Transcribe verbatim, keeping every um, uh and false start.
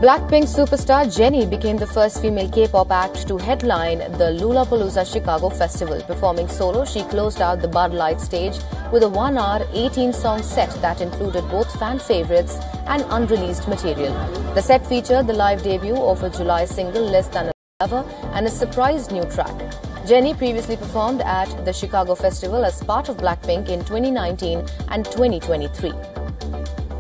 Blackpink superstar Jennie became the first female K-pop act to headline the Lollapalooza Chicago festival. Performing solo, she closed out the Bud Light stage with a one-hour, eighteen-song set that included both fan favorites and unreleased material. The set featured the live debut of her July single Less Than a Lover and a surprise new track. Jennie previously performed at the Chicago festival as part of Blackpink in twenty nineteen and twenty twenty-three.